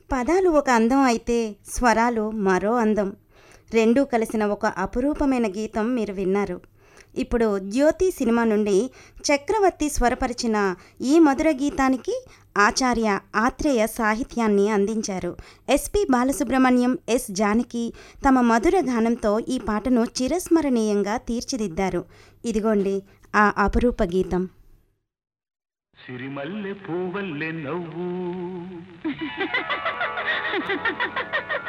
పదాలు ఒక అందం అయితే స్వరాలు మరో అందం. రెండూ కలిసిన ఒక అపురూపమైన గీతం మీరు విన్నారు. ఇప్పుడు 'జ్యోతి' సినిమా నుండి చక్రవర్తి స్వరపరిచిన ఈ మధుర గీతానికి ఆచార్య ఆత్రేయ సాహిత్యాన్ని అందించారు. ఎస్పి బాలసుబ్రహ్మణ్యం, ఎస్ జానకి తమ మధుర గానంతో ఈ పాటను చిరస్మరణీయంగా తీర్చిదిద్దారు. ఇదిగోండి ఆ అపురూప గీతం. సిరిమల్లె పూవల్లె నవ్వు